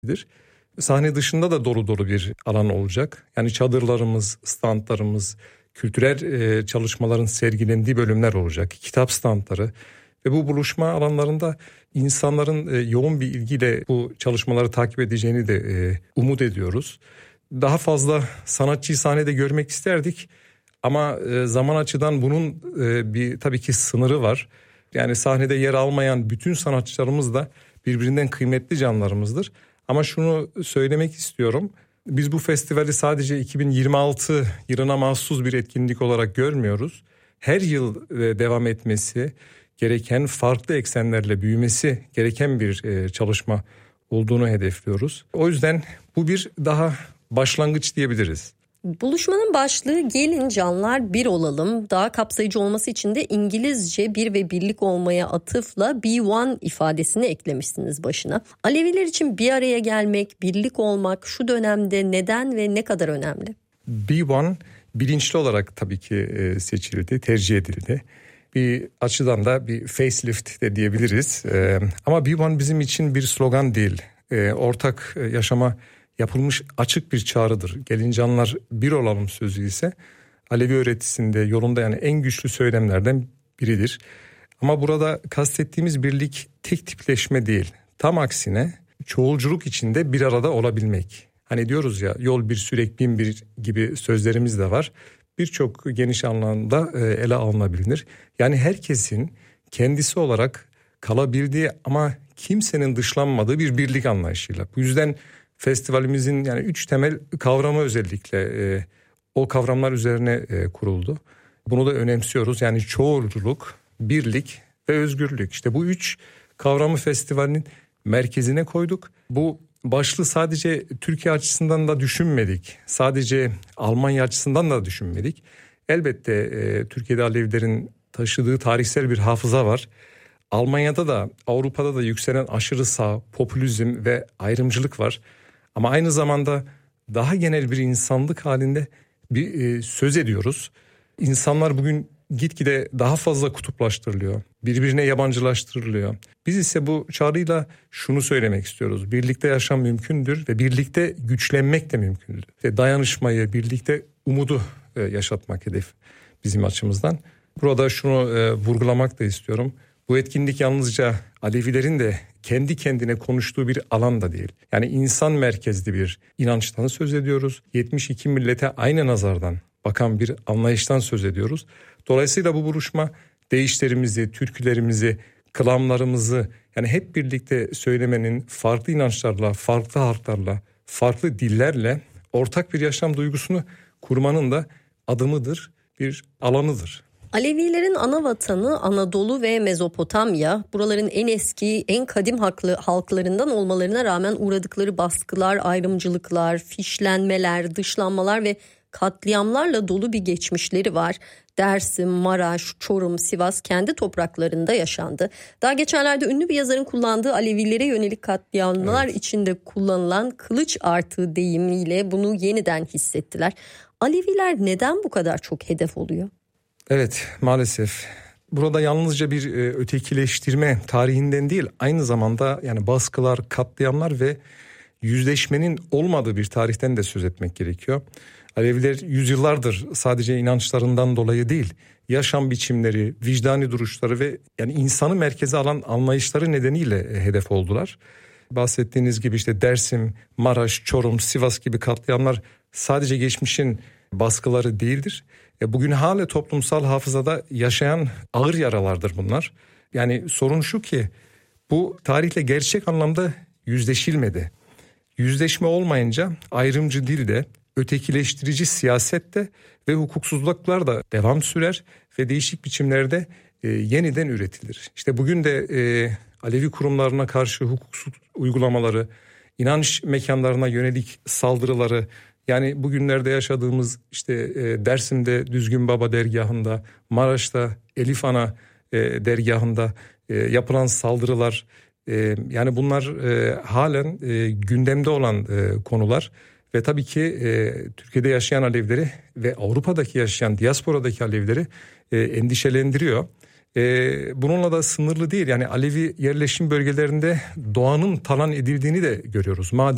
Sahne dışında da dolu dolu bir alan olacak. Yani çadırlarımız, standlarımız, kültürel çalışmaların sergilendiği bölümler olacak. Kitap standları ve bu buluşma alanlarında insanların yoğun bir ilgiyle bu çalışmaları takip edeceğini de umut ediyoruz. Daha fazla sanatçıyı sahnede görmek isterdik ama zaman açıdan bunun tabii ki sınırı var. Yani sahnede yer almayan bütün sanatçılarımız da birbirinden kıymetli canlarımızdır. Ama şunu söylemek istiyorum. Biz bu festivali sadece 2026 yılına mahsus bir etkinlik olarak görmüyoruz. Her yıl devam etmesi gereken, farklı eksenlerle büyümesi gereken bir çalışma olduğunu hedefliyoruz. O yüzden bu bir daha başlangıç diyebiliriz. Buluşmanın başlığı "Gelin canlar bir olalım". Daha kapsayıcı olması için de İngilizce bir ve birlik olmaya atıfla "Be One" ifadesini eklemişsiniz başına. Aleviler için bir araya gelmek, birlik olmak şu dönemde neden ve ne kadar önemli? Be One bilinçli olarak tabii ki seçildi, tercih edildi. Bir açıdan da bir facelift de diyebiliriz. Ama Be One bizim için bir slogan değil. Ortak yaşama yapılmış açık bir çağrıdır. Gelin canlar bir olalım sözü ise Alevi öğretisinde, yolunda yani en güçlü söylemlerden biridir. Ama burada kastettiğimiz birlik tek tipleşme değil. Tam aksine çoğulculuk içinde bir arada olabilmek. Hani diyoruz ya, yol bir sürek bin bir gibi sözlerimiz de var. Birçok geniş anlamda ele alınabilir. Yani herkesin kendisi olarak kalabildiği ama kimsenin dışlanmadığı bir birlik anlayışıyla. Bu yüzden festivalimizin yani 3 temel kavramı özellikle o kavramlar üzerine kuruldu. Bunu da önemsiyoruz. Yani çoğulculuk, birlik ve özgürlük. İşte bu 3 kavramı festivalin merkezine koyduk. Bu başlığı sadece Türkiye açısından da düşünmedik. Sadece Almanya açısından da düşünmedik. Elbette Türkiye'de Alevilerin taşıdığı tarihsel bir hafıza var. Almanya'da da Avrupa'da da yükselen aşırı sağ, popülizm ve ayrımcılık var. Ama aynı zamanda daha genel bir insanlık halinde bir söz ediyoruz. İnsanlar bugün gitgide daha fazla kutuplaştırılıyor. Birbirine yabancılaştırılıyor. Biz ise bu çağrıyla şunu söylemek istiyoruz. Birlikte yaşam mümkündür ve birlikte güçlenmek de mümkündür. Ve dayanışmayı, birlikte umudu yaşatmak hedef bizim açımızdan. Burada şunu vurgulamak da istiyorum. Bu etkinlik yalnızca Alevilerin de kendi kendine konuştuğu bir alan da değil. Yani insan merkezli bir inançtan söz ediyoruz. 72 millete aynı nazardan bakan bir anlayıştan söz ediyoruz. Dolayısıyla bu buluşma deyişlerimizi, türkülerimizi, kılamlarımızı yani hep birlikte söylemenin, farklı inançlarla, farklı halklarla, farklı dillerle ortak bir yaşam duygusunu kurmanın da adımıdır, bir alanıdır. Alevilerin ana vatanı Anadolu ve Mezopotamya, buraların en eski, en kadim halklarından olmalarına rağmen uğradıkları baskılar, ayrımcılıklar, fişlenmeler, dışlanmalar ve katliamlarla dolu bir geçmişleri var. Dersim, Maraş, Çorum, Sivas kendi topraklarında yaşandı. Daha geçenlerde ünlü bir yazarın kullandığı Alevilere yönelik katliamlar içinde kullanılan kılıç artığı deyimiyle bunu yeniden hissettiler. Aleviler neden bu kadar çok hedef oluyor? Evet, maalesef. Burada yalnızca bir ötekileştirme tarihinden değil, aynı zamanda yani baskılar, katliamlar ve yüzleşmenin olmadığı bir tarihten de söz etmek gerekiyor. Aleviler yüzyıllardır sadece inançlarından dolayı değil, yaşam biçimleri, vicdani duruşları ve yani insanı merkeze alan anlayışları nedeniyle hedef oldular. Bahsettiğiniz gibi işte Dersim, Maraş, Çorum, Sivas gibi katliamlar sadece geçmişin baskıları değildir. Bugün hala toplumsal hafızada yaşayan ağır yaralardır bunlar. Yani sorun şu ki bu tarihle gerçek anlamda yüzleşilmedi. Yüzleşme olmayınca ayrımcı dilde, ötekileştirici siyasette ve hukuksuzluklar da devam sürer ve değişik biçimlerde yeniden üretilir. İşte bugün de Alevi kurumlarına karşı hukuksuz uygulamaları, inanç mekanlarına yönelik saldırıları, yani bugünlerde yaşadığımız işte Dersim'de Düzgün Baba dergahında, Maraş'ta Elif Ana dergahında yapılan saldırılar, yani bunlar halen gündemde olan konular ve tabii ki Türkiye'de yaşayan Alevileri ve Avrupa'daki yaşayan diasporadaki Alevileri endişelendiriyor. Bununla da sınırlı değil, yani Alevi yerleşim bölgelerinde doğanın talan edildiğini de görüyoruz.